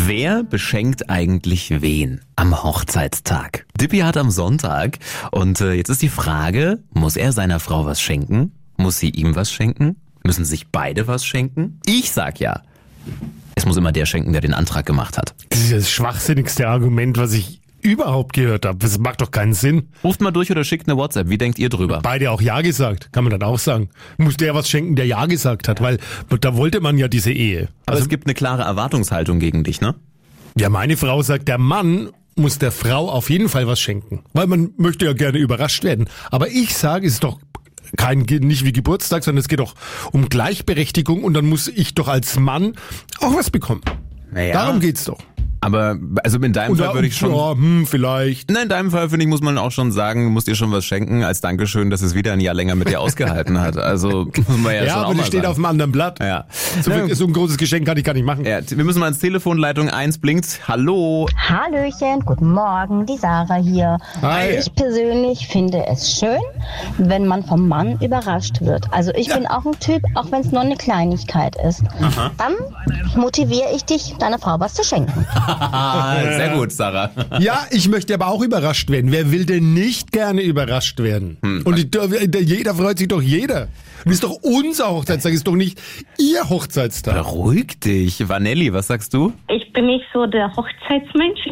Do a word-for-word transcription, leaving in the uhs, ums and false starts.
Wer beschenkt eigentlich wen am Hochzeitstag? Dippy hat am Sonntag und äh, jetzt ist die Frage, muss er seiner Frau was schenken? Muss sie ihm was schenken? Müssen sich beide was schenken? Ich sag ja, es muss immer der schenken, der den Antrag gemacht hat. Das ist das schwachsinnigste Argument, was ich überhaupt gehört habe. Das macht doch keinen Sinn. Ruft mal durch oder schickt eine WhatsApp. Wie denkt ihr drüber? Beide auch Ja gesagt, kann man dann auch sagen. Muss der was schenken, der Ja gesagt hat, weil da wollte man ja diese Ehe. Aber Also, es gibt eine klare Erwartungshaltung gegen dich, ne? ja, meine Frau sagt, der Mann muss der Frau auf jeden Fall was schenken, weil man möchte ja gerne überrascht werden. Aber ich sage, es ist doch kein, nicht wie Geburtstag, sondern es geht doch um Gleichberechtigung und dann muss ich doch als Mann auch was bekommen. Naja. Darum geht's doch. Aber also in deinem Und Fall da, würde ich schon... ja, hm, vielleicht. Nein, in deinem Fall, finde ich, muss man auch schon sagen, du musst ihr schon was schenken, als Dankeschön, dass es wieder ein Jahr länger mit dir ausgehalten hat. Also muss man ja, Ja, schon auch aber mal das steht sagen. auf einem anderen Blatt. Ja. So, viel, so ein großes Geschenk kann ich gar nicht machen. Ja, wir müssen mal ans Telefon, Leitung eins blinkt. Hallo. Hallöchen, guten Morgen, die Sarah hier. Hi. Ich persönlich finde es schön, wenn man vom Mann überrascht wird. Also ich bin auch ein Typ, auch wenn es nur eine Kleinigkeit ist. Dann motiviere ich dich, deiner Frau was zu schenken. Sehr gut, Sarah. Ja, ich möchte aber auch überrascht werden. Wer will denn nicht gerne überrascht werden? Hm. Und die, der, jeder freut sich doch jeder. Und ist doch unser Hochzeitstag, ist doch nicht ihr Hochzeitstag. Beruhig dich. Vanelli, was sagst du? Ich bin nicht so der Hochzeitsmensch.